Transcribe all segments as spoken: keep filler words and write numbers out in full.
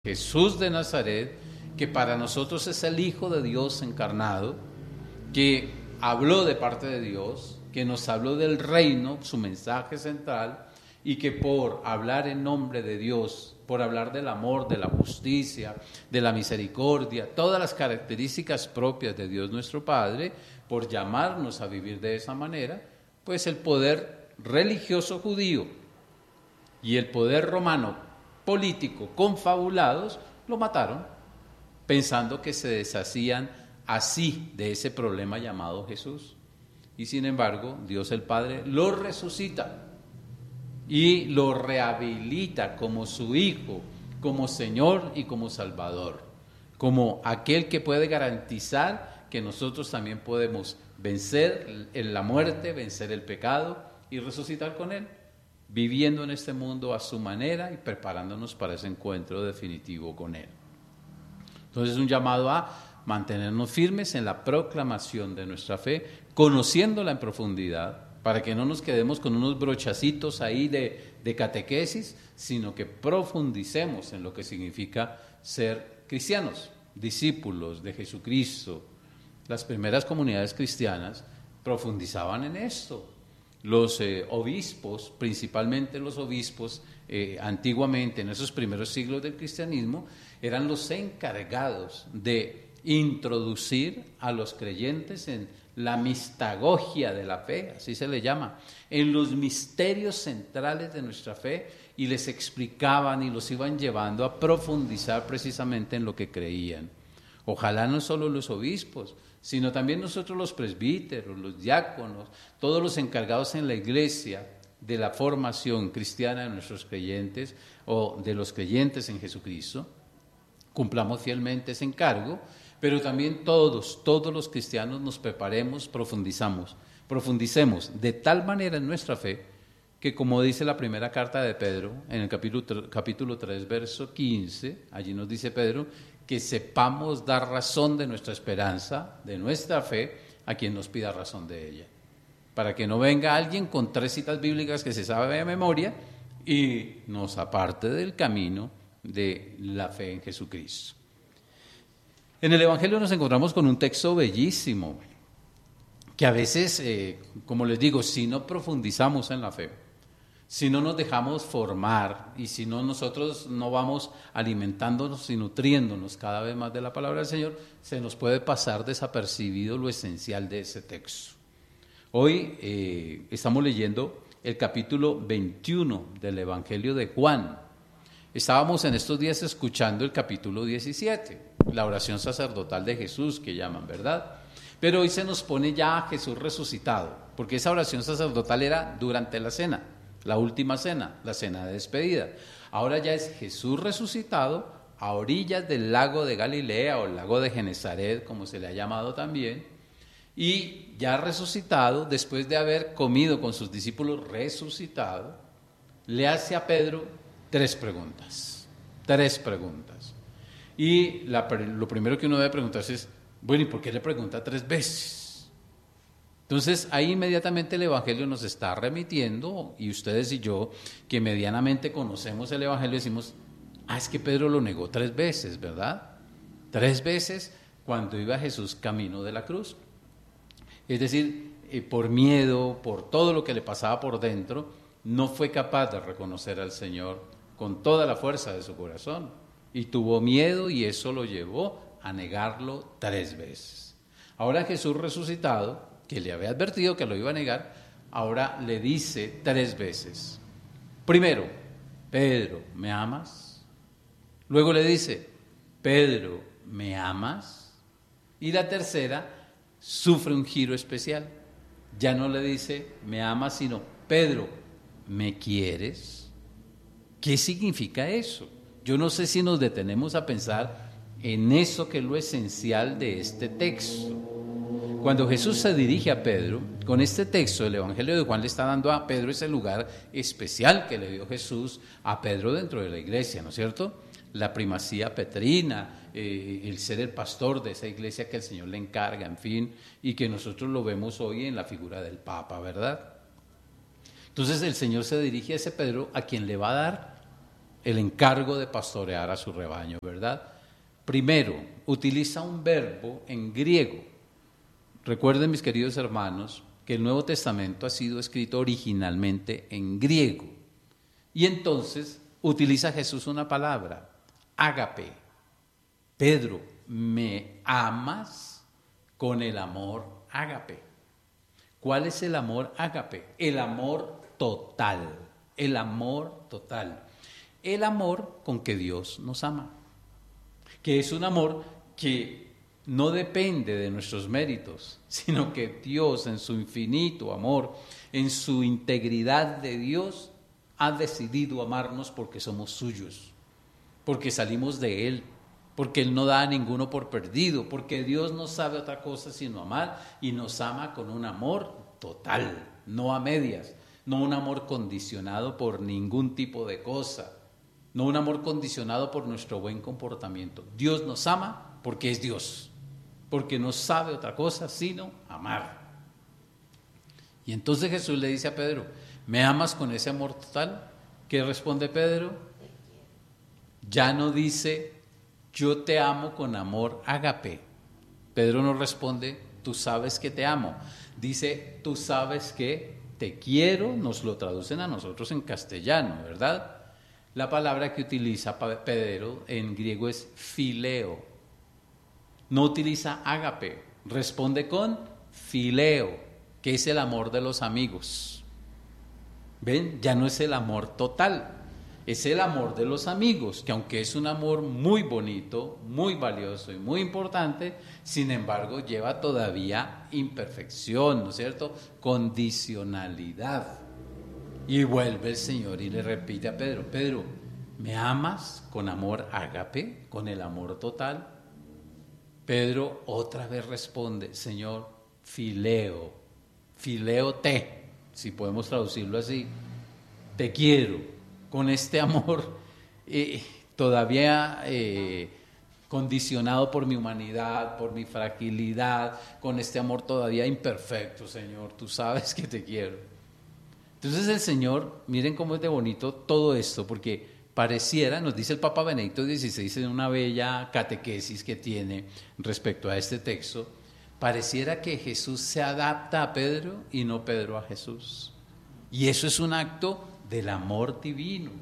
Jesús de Nazaret, que para nosotros es el Hijo de Dios encarnado, que habló de parte de Dios, que nos habló del reino, su mensaje central, y que por hablar en nombre de Dios, por hablar del amor, de la justicia, de la misericordia, todas las características propias de Dios nuestro Padre, por llamarnos a vivir de esa manera, pues el poder religioso judío y el poder romano político confabulados lo mataron, pensando que se deshacían así de ese problema llamado Jesús. Y sin embargo, Dios el Padre lo resucita y lo rehabilita como su Hijo, como Señor y como Salvador, como aquel que puede garantizar que nosotros también podemos vencer la muerte, vencer el pecado y resucitar con Él, viviendo en este mundo a su manera y preparándonos para ese encuentro definitivo con Él. Entonces es un llamado a mantenernos firmes en la proclamación de nuestra fe, conociéndola en profundidad, para que no nos quedemos con unos brochacitos ahí de, de catequesis, sino que profundicemos en lo que significa ser cristianos, discípulos de Jesucristo. Las primeras comunidades cristianas profundizaban en esto. Los eh, obispos, principalmente los obispos, eh, antiguamente en esos primeros siglos del cristianismo, eran los encargados de introducir a los creyentes en la mistagogia de la fe, así se le llama, en los misterios centrales de nuestra fe, y les explicaban y los iban llevando a profundizar precisamente en lo que creían. Ojalá no solo los obispos, sino también nosotros los presbíteros, los diáconos, todos los encargados en la iglesia de la formación cristiana de nuestros creyentes o de los creyentes en Jesucristo, cumplamos fielmente ese encargo, pero también todos, todos los cristianos nos preparemos, profundizamos, profundicemos de tal manera en nuestra fe que, como dice la primera carta de Pedro, en el capítulo, capítulo tres, verso quince, allí nos dice Pedro, que sepamos dar razón de nuestra esperanza, de nuestra fe, a quien nos pida razón de ella. Para que no venga alguien con tres citas bíblicas que se sabe de memoria y nos aparte del camino de la fe en Jesucristo. En el Evangelio nos encontramos con un texto bellísimo, que a veces, eh, como les digo, si no profundizamos en la fe, si no nos dejamos formar y si no nosotros no vamos alimentándonos y nutriéndonos cada vez más de la palabra del Señor, se nos puede pasar desapercibido lo esencial de ese texto. Hoy eh, estamos leyendo el capítulo veintiuno del Evangelio de Juan. Estábamos en estos días escuchando el capítulo diecisiete, la oración sacerdotal de Jesús que llaman, ¿verdad? Pero hoy se nos pone ya a Jesús resucitado, porque esa oración sacerdotal era durante la cena. La última cena, la cena de despedida. Ahora ya es Jesús resucitado a orillas del lago de Galilea o el lago de Genesaret, como se le ha llamado también, y ya resucitado, después de haber comido con sus discípulos resucitado, le hace a Pedro tres preguntas, tres preguntas. Y la, lo primero que uno debe preguntarse es, bueno, ¿y por qué le pregunta tres veces? Entonces, ahí inmediatamente el Evangelio nos está remitiendo, y ustedes y yo, que medianamente conocemos el Evangelio, decimos, ah, es que Pedro lo negó tres veces, ¿verdad? Tres veces cuando iba Jesús camino de la cruz. Es decir, eh, por miedo, por todo lo que le pasaba por dentro, no fue capaz de reconocer al Señor con toda la fuerza de su corazón, y tuvo miedo, y eso lo llevó a negarlo tres veces. Ahora Jesús resucitado, que le había advertido que lo iba a negar, ahora le dice tres veces. Primero, Pedro, ¿me amas? Luego le dice, Pedro, ¿me amas? Y la tercera, sufre un giro especial. Ya no le dice, ¿me amas? Sino, Pedro, ¿me quieres? ¿Qué significa eso? Yo no sé si nos detenemos a pensar en eso que es lo esencial de este texto. Cuando Jesús se dirige a Pedro, con este texto el Evangelio de Juan le está dando a Pedro ese lugar especial que le dio Jesús a Pedro dentro de la iglesia, ¿no es cierto? La primacía petrina, eh, el ser el pastor de esa iglesia que el Señor le encarga, en fin, y que nosotros lo vemos hoy en la figura del Papa, ¿verdad? Entonces el Señor se dirige a ese Pedro a quien le va a dar el encargo de pastorear a su rebaño, ¿verdad? Primero, utiliza un verbo en griego. Recuerden, mis queridos hermanos, que el Nuevo Testamento ha sido escrito originalmente en griego. Y entonces utiliza Jesús una palabra, ágape. Pedro, ¿me amas con el amor ágape? ¿Cuál es el amor ágape? El amor total, el amor total. El amor con que Dios nos ama, que es un amor que no depende de nuestros méritos, sino que Dios en su infinito amor, en su integridad de Dios, ha decidido amarnos porque somos suyos, porque salimos de Él, porque Él no da a ninguno por perdido, porque Dios no sabe otra cosa sino amar y nos ama con un amor total, no a medias, no un amor condicionado por ningún tipo de cosa, no un amor condicionado por nuestro buen comportamiento. Dios nos ama porque es Dios, porque no sabe otra cosa sino amar. Y entonces Jesús le dice a Pedro, ¿me amas con ese amor total? ¿Qué responde Pedro? Ya no dice, yo te amo con amor ágape. Pedro no responde, tú sabes que te amo. Dice, tú sabes que te quiero, nos lo traducen a nosotros en castellano, ¿verdad? La palabra que utiliza Pedro en griego es fileo. No utiliza ágape, responde con fileo, que es el amor de los amigos. ¿Ven? Ya no es el amor total, es el amor de los amigos, que aunque es un amor muy bonito, muy valioso y muy importante, sin embargo lleva todavía imperfección, ¿no es cierto? Condicionalidad. Y vuelve el Señor y le repite a Pedro, Pedro, ¿me amas con amor ágape, con el amor total? Pedro otra vez responde, Señor, fileo, fileo te, si podemos traducirlo así, te quiero, con este amor eh, todavía eh, condicionado por mi humanidad, por mi fragilidad, con este amor todavía imperfecto, Señor, tú sabes que te quiero. Entonces el Señor, miren cómo es de bonito todo esto, porque pareciera, nos dice el Papa Benedicto dieciséis en una bella catequesis que tiene respecto a este texto, pareciera que Jesús se adapta a Pedro y no Pedro a Jesús. Y eso es un acto del amor divino.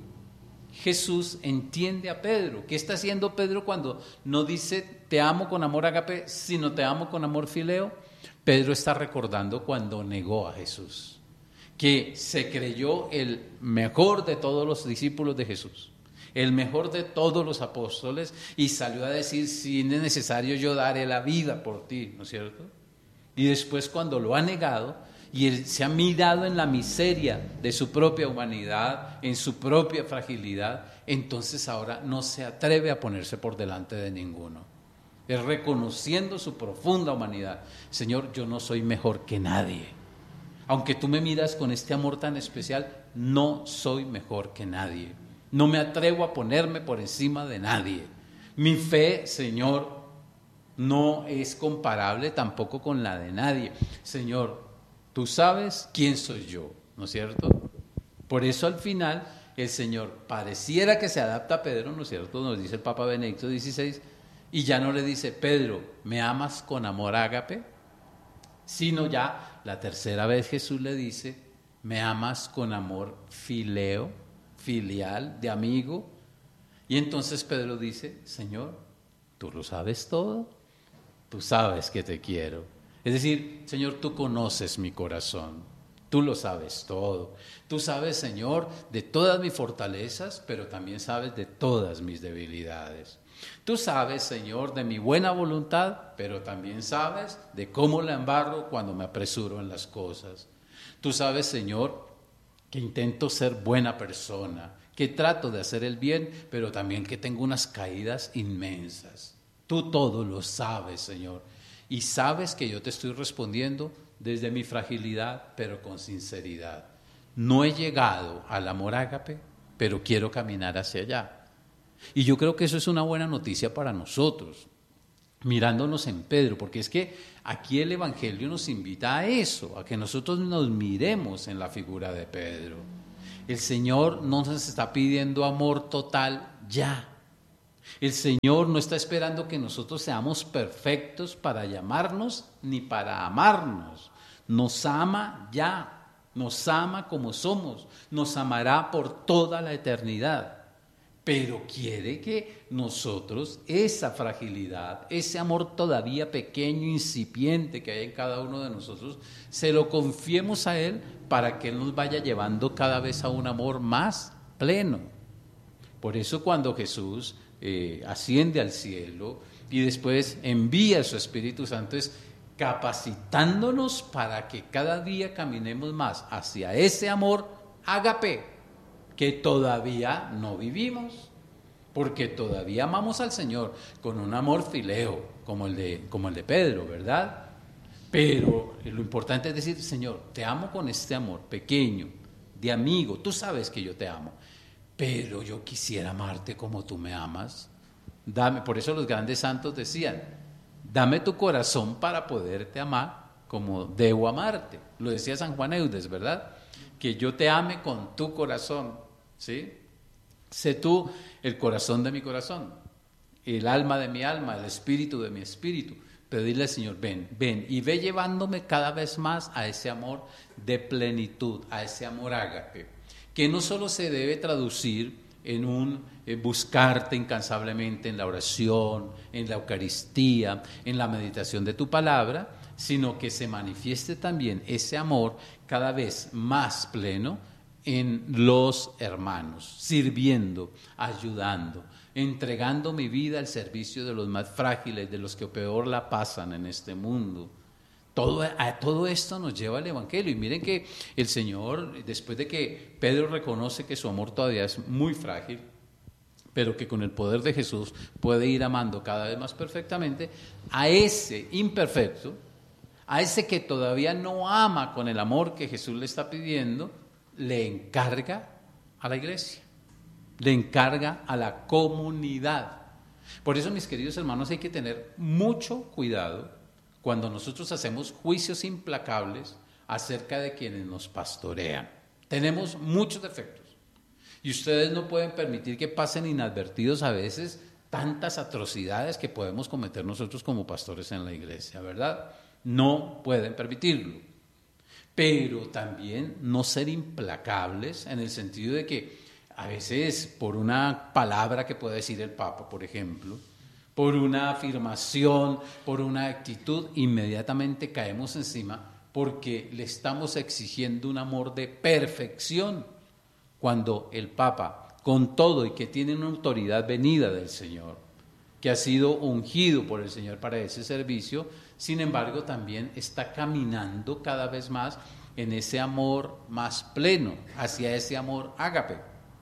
Jesús entiende a Pedro. ¿Qué está haciendo Pedro cuando no dice te amo con amor ágape, sino te amo con amor fileo? Pedro está recordando cuando negó a Jesús, que se creyó el mejor de todos los discípulos de Jesús, el mejor de todos los apóstoles, y salió a decir, si es necesario yo daré la vida por ti, ¿no es cierto? Y después cuando lo ha negado, y él se ha mirado en la miseria de su propia humanidad, en su propia fragilidad, entonces ahora no se atreve a ponerse por delante de ninguno. Es reconociendo su profunda humanidad. Señor, yo no soy mejor que nadie. Aunque tú me miras con este amor tan especial, no soy mejor que nadie. No me atrevo a ponerme por encima de nadie. Mi fe, Señor, no es comparable tampoco con la de nadie. Señor, tú sabes quién soy yo, ¿no es cierto? Por eso al final el Señor pareciera que se adapta a Pedro, ¿no es cierto? Nos dice el Papa Benedicto dieciséis, y ya no le dice, Pedro, ¿me amas con amor ágape? Sino ya la tercera vez Jesús le dice, ¿me amas con amor fileo, filial, de amigo? Y entonces Pedro dice, Señor, tú lo sabes todo, tú sabes que te quiero. Es decir, Señor, tú conoces mi corazón, tú lo sabes todo. Tú sabes, Señor, de todas mis fortalezas, pero también sabes de todas mis debilidades. Tú sabes, Señor, de mi buena voluntad, pero también sabes de cómo la embarro cuando me apresuro en las cosas. Tú sabes, Señor, que intento ser buena persona, que trato de hacer el bien, pero también que tengo unas caídas inmensas. Tú todo lo sabes, Señor, y sabes que yo te estoy respondiendo desde mi fragilidad, pero con sinceridad. No he llegado al amor ágape, pero quiero caminar hacia allá. Y yo creo que eso es una buena noticia para nosotros, mirándonos en Pedro, porque es que aquí el Evangelio nos invita a eso, a que nosotros nos miremos en la figura de Pedro. El Señor no nos está pidiendo amor total ya. El Señor no está esperando que nosotros seamos perfectos para llamarnos ni para amarnos. Nos ama ya, nos ama como somos, nos amará por toda la eternidad. Pero quiere que nosotros, esa fragilidad, ese amor todavía pequeño, incipiente que hay en cada uno de nosotros, se lo confiemos a Él para que Él nos vaya llevando cada vez a un amor más pleno. Por eso cuando Jesús eh, asciende al cielo y después envía a su Espíritu Santo, es capacitándonos para que cada día caminemos más hacia ese amor ágape, que todavía no vivimos, porque todavía amamos al Señor con un amor fileo, como el de, como el de Pedro, ¿verdad? Pero lo importante es decir, Señor, te amo con este amor pequeño, de amigo, tú sabes que yo te amo, pero yo quisiera amarte como tú me amas. Dame, por eso los grandes santos decían, dame tu corazón para poderte amar como debo amarte. Lo decía San Juan Eudes, ¿verdad? Que yo te ame con tu corazón. ¿Sí? Sé tú el corazón de mi corazón, el alma de mi alma, el espíritu de mi espíritu. Pedirle al Señor, ven, ven y ve llevándome cada vez más a ese amor de plenitud, a ese amor ágape, que no solo se debe traducir en un eh, buscarte incansablemente en la oración, en la Eucaristía, en la meditación de tu palabra, sino que se manifieste también ese amor cada vez más pleno en los hermanos, sirviendo, ayudando, entregando mi vida al servicio de los más frágiles, de los que peor la pasan en este mundo. Todo, a todo esto nos lleva al Evangelio. Y miren que el Señor, después de que Pedro reconoce que su amor todavía es muy frágil, pero que con el poder de Jesús puede ir amando cada vez más perfectamente, a ese imperfecto, a ese que todavía no ama con el amor que Jesús le está pidiendo, le encarga a la iglesia, le encarga a la comunidad. Por eso, mis queridos hermanos, hay que tener mucho cuidado cuando nosotros hacemos juicios implacables acerca de quienes nos pastorean. Tenemos muchos defectos y ustedes no pueden permitir que pasen inadvertidos a veces tantas atrocidades que podemos cometer nosotros como pastores en la iglesia, ¿verdad? No pueden permitirlo. Pero también no ser implacables en el sentido de que a veces por una palabra que pueda decir el Papa, por ejemplo, por una afirmación, por una actitud, inmediatamente caemos encima porque le estamos exigiendo un amor de perfección, cuando el Papa, con todo y que tiene una autoridad venida del Señor, que ha sido ungido por el Señor para ese servicio, sin embargo también está caminando cada vez más en ese amor más pleno, hacia ese amor ágape.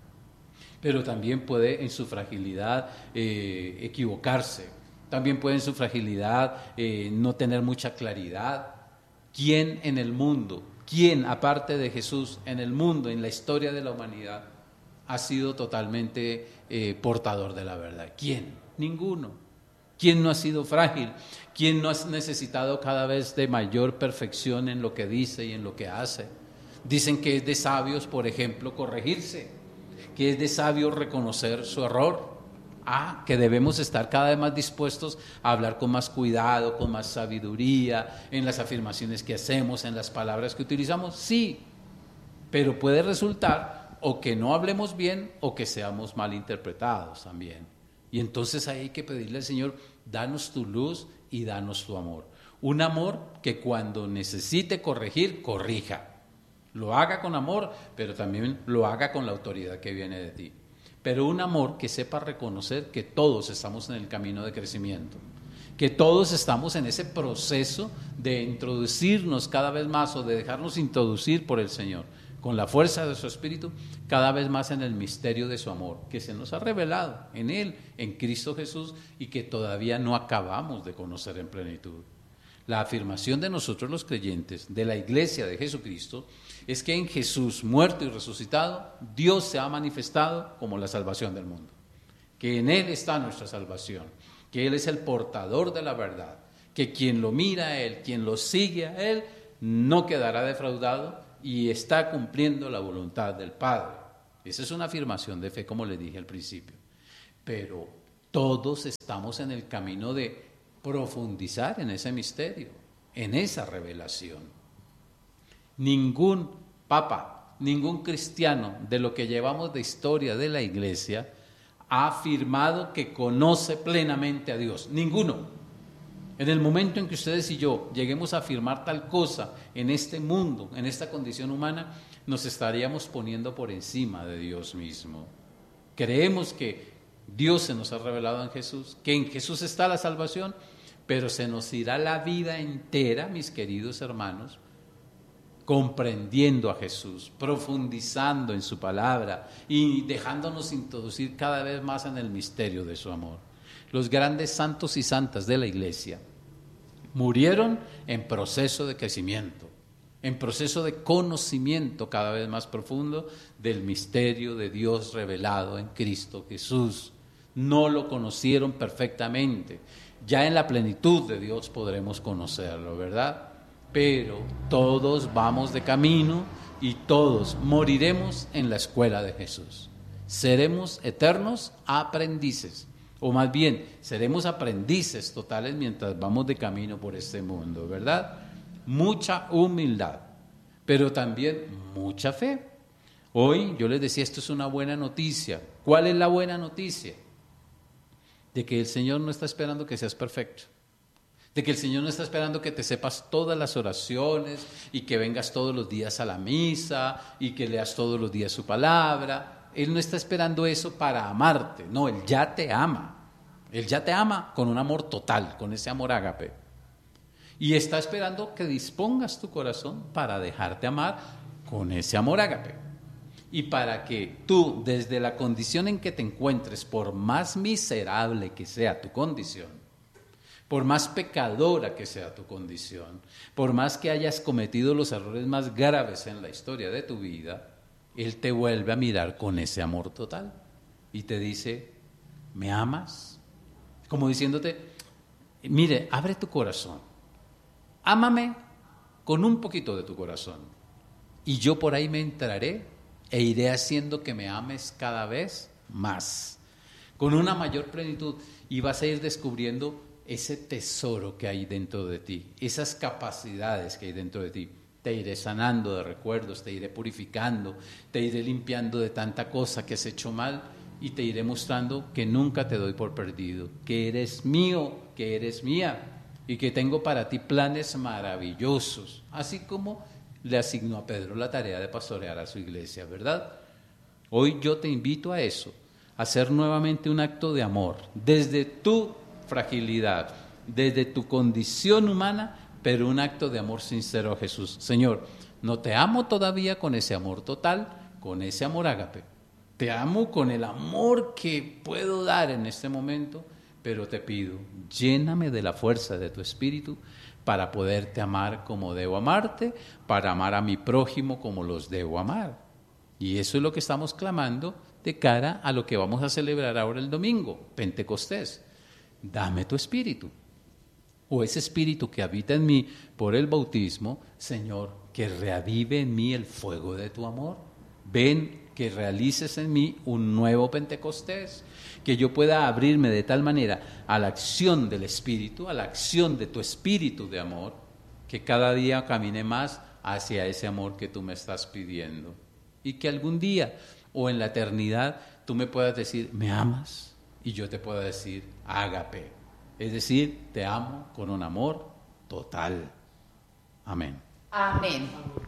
Pero también puede en su fragilidad eh, equivocarse, también puede en su fragilidad eh, no tener mucha claridad. ¿Quién en el mundo, quién aparte de Jesús en el mundo, en la historia de la humanidad, ha sido totalmente eh, portador de la verdad? ¿Quién? Ninguno. ¿Quién no ha sido frágil? ¿Quién no ha necesitado cada vez de mayor perfección en lo que dice y en lo que hace? Dicen que es de sabios, por ejemplo, corregirse, que es de sabios reconocer su error. Ah, que debemos estar cada vez más dispuestos a hablar con más cuidado, con más sabiduría, en las afirmaciones que hacemos, en las palabras que utilizamos. Sí, pero puede resultar o que no hablemos bien o que seamos mal interpretados también. Y entonces ahí hay que pedirle al Señor, danos tu luz y danos tu amor. Un amor que cuando necesite corregir, corrija. Lo haga con amor, pero también lo haga con la autoridad que viene de ti. Pero un amor que sepa reconocer que todos estamos en el camino de crecimiento, que todos estamos en ese proceso de introducirnos cada vez más o de dejarnos introducir por el Señor, con la fuerza de su Espíritu, cada vez más en el misterio de su amor, que se nos ha revelado en Él, en Cristo Jesús, y que todavía no acabamos de conocer en plenitud. La afirmación de nosotros los creyentes, de la Iglesia de Jesucristo, es que en Jesús, muerto y resucitado, Dios se ha manifestado como la salvación del mundo, que en Él está nuestra salvación, que Él es el portador de la verdad, que quien lo mira a Él, quien lo sigue a Él, no quedará defraudado y está cumpliendo la voluntad del Padre. Esa es una afirmación de fe, como les dije al principio. Pero todos estamos en el camino de profundizar en ese misterio, en esa revelación. Ningún papa, ningún cristiano de lo que llevamos de historia de la Iglesia ha afirmado que conoce plenamente a Dios. Ninguno. En el momento en que ustedes y yo lleguemos a afirmar tal cosa en este mundo, en esta condición humana, nos estaríamos poniendo por encima de Dios mismo. Creemos que Dios se nos ha revelado en Jesús, que en Jesús está la salvación, pero se nos irá la vida entera, mis queridos hermanos, comprendiendo a Jesús, profundizando en su palabra y dejándonos introducir cada vez más en el misterio de su amor. Los grandes santos y santas de la Iglesia murieron en proceso de crecimiento, en proceso de conocimiento cada vez más profundo del misterio de Dios revelado en Cristo Jesús. No lo conocieron perfectamente. Ya en la plenitud de Dios podremos conocerlo, ¿verdad? Pero todos vamos de camino y todos moriremos en la escuela de Jesús. Seremos eternos aprendices, o más bien, seremos aprendices totales mientras vamos de camino por este mundo, ¿verdad? Mucha humildad, pero también mucha fe. Hoy yo les decía, esto es una buena noticia. ¿Cuál es la buena noticia? De que el Señor no está esperando que seas perfecto, de que el Señor no está esperando que te sepas todas las oraciones y que vengas todos los días a la misa y que leas todos los días su palabra. Él no está esperando eso para amarte, no, Él ya te ama, Él ya te ama con un amor total, con ese amor ágape, y está esperando que dispongas tu corazón para dejarte amar con ese amor ágape. Y para que tú, desde la condición en que te encuentres, por más miserable que sea tu condición, por más pecadora que sea tu condición, por más que hayas cometido los errores más graves en la historia de tu vida, Él te vuelve a mirar con ese amor total y te dice, ¿me amas? Como diciéndote, mire, abre tu corazón, ámame con un poquito de tu corazón y yo por ahí me entraré e iré haciendo que me ames cada vez más, con una mayor plenitud, y vas a ir descubriendo ese tesoro que hay dentro de ti, esas capacidades que hay dentro de ti. Te iré sanando de recuerdos, te iré purificando, te iré limpiando de tanta cosa que has hecho mal y te iré mostrando que nunca te doy por perdido, que eres mío, que eres mía y que tengo para ti planes maravillosos, así como le asignó a Pedro la tarea de pastorear a su iglesia, ¿verdad? Hoy yo te invito a eso, a hacer nuevamente un acto de amor, desde tu fragilidad, desde tu condición humana, pero un acto de amor sincero a Jesús. Señor, no te amo todavía con ese amor total, con ese amor ágape. Te amo con el amor que puedo dar en este momento, pero te pido, lléname de la fuerza de tu espíritu para poderte amar como debo amarte, para amar a mi prójimo como los debo amar. Y eso es lo que estamos clamando de cara a lo que vamos a celebrar ahora el domingo, Pentecostés. Dame tu espíritu, o ese espíritu que habita en mí por el bautismo, Señor, que reavive en mí el fuego de tu amor. Ven, que realices en mí un nuevo Pentecostés, que yo pueda abrirme de tal manera a la acción del Espíritu, a la acción de tu Espíritu de amor, que cada día camine más hacia ese amor que tú me estás pidiendo. Y que algún día o en la eternidad tú me puedas decir, ¿me amas? Y yo te pueda decir, ágape. Es decir, te amo con un amor total. Amén. Amén.